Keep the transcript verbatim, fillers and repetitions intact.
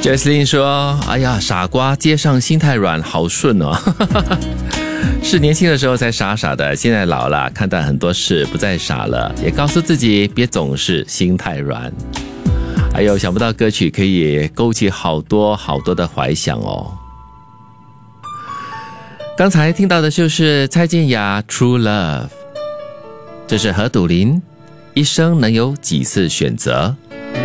Jesslyn 说：“哎呀，傻瓜，街上心太软，好顺哦。”是年轻的时候才傻傻的，现在老了，看待很多事不再傻了，也告诉自己别总是心太软。还有想不到歌曲可以勾起好多好多的怀想哦。刚才听到的就是蔡健雅 True Love， 这是何笃林一生能有几次选择。